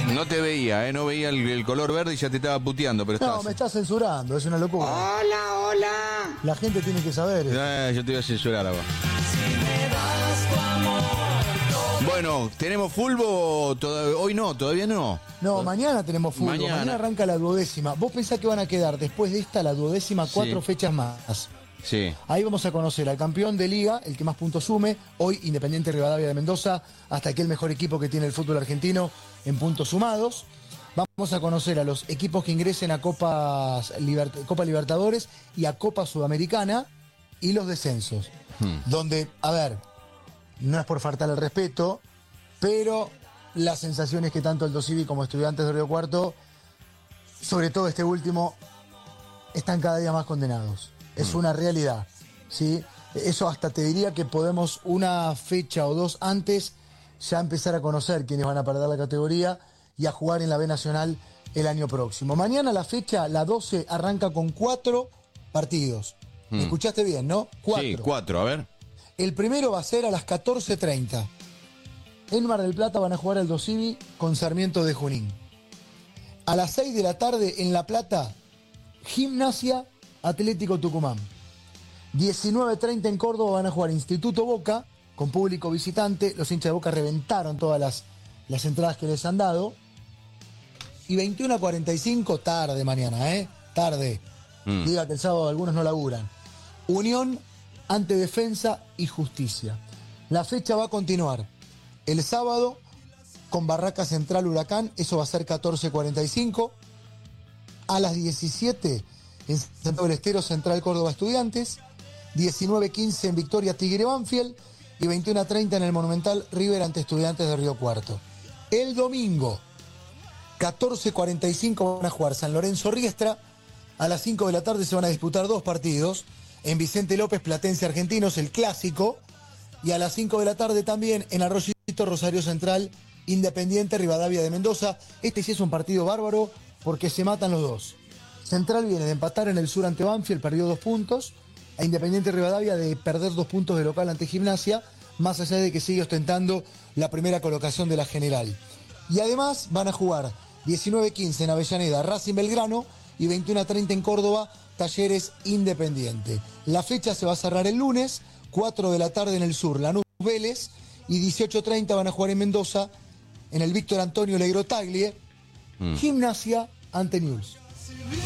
No te veía, no veía el color verde y ya te estaba puteando, pero No, me está censurando, es una locura. Hola, hola. La gente tiene que saber. Yo te voy a censurar ahora. Bueno, ¿tenemos fútbol? Hoy no, todavía no. No, mañana tenemos fútbol. Mañana arranca la 12ª. ¿Vos pensás que van a quedar después de esta, la 12ª, 4 fechas más? Sí. Ahí vamos a conocer al campeón de liga, el que más puntos sume, hoy Independiente Rivadavia de Mendoza, hasta aquí el mejor equipo que tiene el fútbol argentino en puntos sumados. Vamos a conocer a los equipos que ingresen a Copa Libertadores y a Copa Sudamericana y los descensos. Donde, a ver, no es por faltar el respeto, pero las sensaciones que tanto Aldo Civi como Estudiantes de Río Cuarto, sobre todo este último, están cada día más condenados. Es una realidad, ¿sí? Eso hasta te diría que podemos una fecha o dos antes ya empezar a conocer quiénes van a perder la categoría y a jugar en la B Nacional el año próximo. Mañana la fecha, la 12, arranca con 4 partidos. ¿Me escuchaste bien, no? 4. Sí, 4, a ver. El primero va a ser a las 14:30. En Mar del Plata van a jugar Aldo Civi con Sarmiento de Junín. A las 6 de la tarde en La Plata, Gimnasia Atlético Tucumán. 19:30 en Córdoba van a jugar Instituto Boca con público visitante. Los hinchas de Boca reventaron todas las entradas que les han dado. Y 21:45, tarde mañana, tarde. Diga que el sábado algunos no laburan. Unión ante Defensa y Justicia. La fecha va a continuar el sábado con Barraca Central Huracán. Eso va a ser 14:45. A las 17 en Santiago del Estero, Central Córdoba Estudiantes, 19:15 en Victoria Tigre Banfield y 21:30 en el Monumental River ante Estudiantes de Río Cuarto. El domingo, 14:45 van a jugar San Lorenzo Riestra, a las 5 de la tarde se van a disputar 2 partidos, en Vicente López Platense Argentinos, el clásico, y a las 5 de la tarde también en Arroyito Rosario Central, Independiente Rivadavia de Mendoza. Este sí es un partido bárbaro porque se matan los dos. Central viene de empatar en el sur ante Banfield, perdió 2 puntos. A Independiente Rivadavia de perder 2 puntos de local ante Gimnasia, más allá de que sigue ostentando la primera colocación de la general. Y además van a jugar 19:15 en Avellaneda, Racing Belgrano, y 21:30 en Córdoba, Talleres Independiente. La fecha se va a cerrar el lunes, 4 de la tarde en el sur, Lanús Vélez, y 18:30 van a jugar en Mendoza, en el Víctor Antonio Legrotaglie, Gimnasia ante Newell's.